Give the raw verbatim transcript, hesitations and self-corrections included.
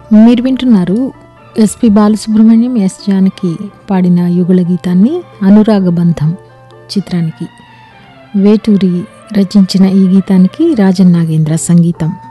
మీరు వింటున్నారు SP Balasubrahmanyam, yes Janaki పాడిన యుగళ గీతాన్ని అనురాగబంధం చిత్రానికి. వేటూరి రచించిన ఈ గీతానికి రాజన్ నాగేంద్ర సంగీతం.